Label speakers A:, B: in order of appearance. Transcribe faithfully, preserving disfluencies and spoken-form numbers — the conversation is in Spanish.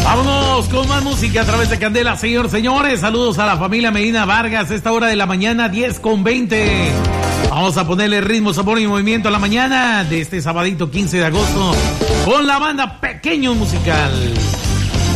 A: Vámonos con más música a través de Candela, señor, señores. Saludos a la familia Medina Vargas, esta hora de la mañana, diez con veinte. Vamos a ponerle ritmo, sabor y movimiento a la mañana de este sabadito quince de agosto con la banda Pequeño Musical.